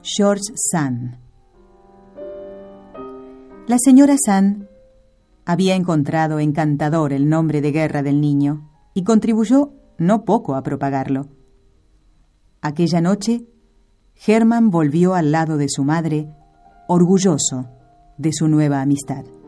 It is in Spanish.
George Sand. La señora Sand había encontrado encantador el nombre de guerra del niño y contribuyó no poco a propagarlo. Aquella noche, Hermann volvió al lado de su madre, orgulloso de su nueva amistad.